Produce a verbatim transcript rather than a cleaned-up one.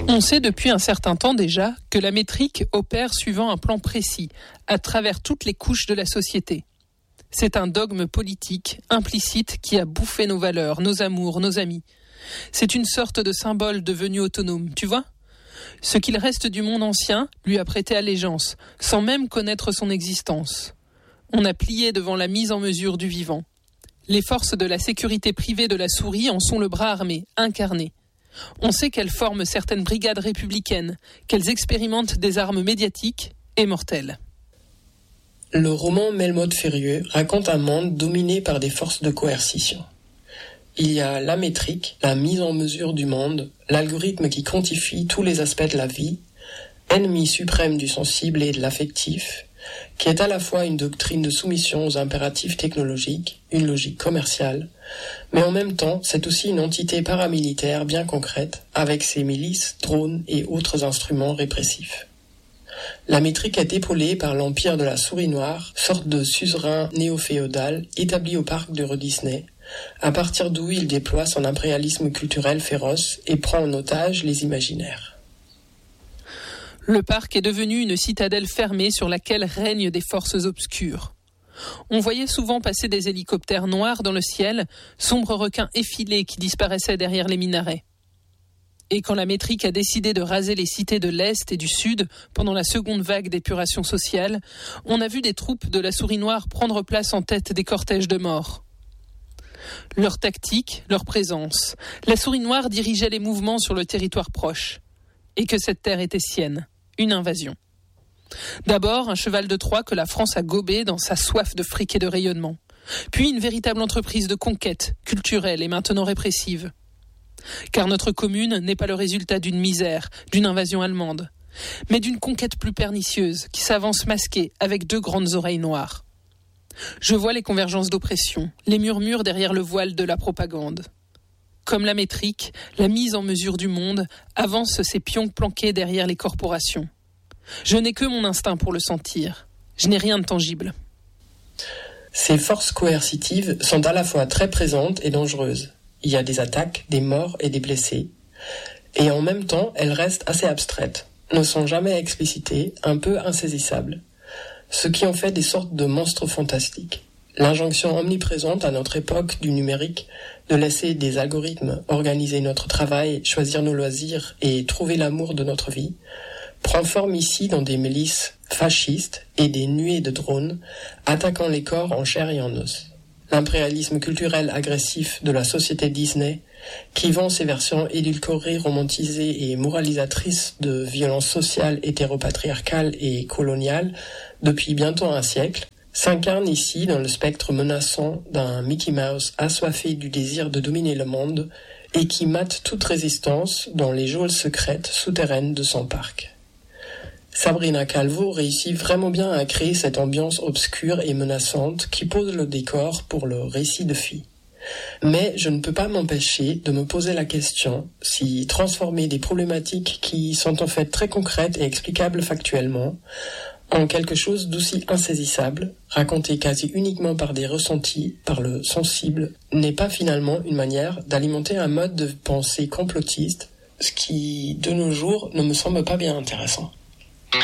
On sait depuis un certain temps déjà que la métrique opère suivant un plan précis, à travers toutes les couches de la société. C'est un dogme politique, implicite, qui a bouffé nos valeurs, nos amours, nos amis. C'est une sorte de symbole devenu autonome, tu vois ? Ce qu'il reste du monde ancien lui a prêté allégeance, sans même connaître son existence. On a plié devant la mise en mesure du vivant. Les forces de la sécurité privée de la souris en sont le bras armé, incarné. On sait qu'elles forment certaines brigades républicaines, qu'elles expérimentent des armes médiatiques et mortelles. Le roman Melmoth Férieux raconte un monde dominé par des forces de coercition. Il y a la métrique, la mise en mesure du monde, l'algorithme qui quantifie tous les aspects de la vie, ennemi suprême du sensible et de l'affectif, qui est à la fois une doctrine de soumission aux impératifs technologiques, une logique commerciale, mais en même temps, c'est aussi une entité paramilitaire bien concrète, avec ses milices, drones et autres instruments répressifs. La métrique est épaulée par l'Empire de la Souris Noire, sorte de suzerain néo-féodal établi au parc d'Euro Disney, à partir d'où il déploie son impérialisme culturel féroce et prend en otage les imaginaires. Le parc est devenu une citadelle fermée sur laquelle règnent des forces obscures. On voyait souvent passer des hélicoptères noirs dans le ciel, sombres requins effilés qui disparaissaient derrière les minarets. Et quand la métrique a décidé de raser les cités de l'Est et du Sud pendant la seconde vague d'épuration sociale, on a vu des troupes de la souris noire prendre place en tête des cortèges de morts. Leur tactique, leur présence, la souris noire dirigeait les mouvements sur le territoire proche. Et que cette terre était sienne, une invasion. D'abord, un cheval de Troie que la France a gobé dans sa soif de fric et de rayonnement. Puis une véritable entreprise de conquête, culturelle et maintenant répressive. Car notre commune n'est pas le résultat d'une misère, d'une invasion allemande, mais d'une conquête plus pernicieuse qui s'avance masquée avec deux grandes oreilles noires. Je vois les convergences d'oppression, les murmures derrière le voile de la propagande. Comme la métrique, la mise en mesure du monde avance ses pions planqués derrière les corporations. Je n'ai que mon instinct pour le sentir. Je n'ai rien de tangible. Ces forces coercitives sont à la fois très présentes et dangereuses. Il y a des attaques, des morts et des blessés. Et en même temps, elles restent assez abstraites, ne sont jamais explicitées, un peu insaisissables. Ce qui en fait des sortes de monstres fantastiques. L'injonction omniprésente à notre époque du numérique de laisser des algorithmes organiser notre travail, choisir nos loisirs et trouver l'amour de notre vie prend forme ici dans des milices fascistes et des nuées de drones attaquant les corps en chair et en os. L'impérialisme culturel agressif de la société Disney, qui vend ses versions édulcorées, romantisées et moralisatrices de violences sociales hétéropatriarcales et coloniales depuis bientôt un siècle, s'incarne ici dans le spectre menaçant d'un Mickey Mouse assoiffé du désir de dominer le monde et qui mate toute résistance dans les geôles secrètes souterraines de son parc. Sabrina Calvo réussit vraiment bien à créer cette ambiance obscure et menaçante qui pose le décor pour le récit de Phi. Mais je ne peux pas m'empêcher de me poser la question si transformer des problématiques qui sont en fait très concrètes et explicables factuellement en quelque chose d'aussi insaisissable, raconté quasi uniquement par des ressentis, par le sensible, n'est pas finalement une manière d'alimenter un mode de pensée complotiste, ce qui, de nos jours, ne me semble pas bien intéressant.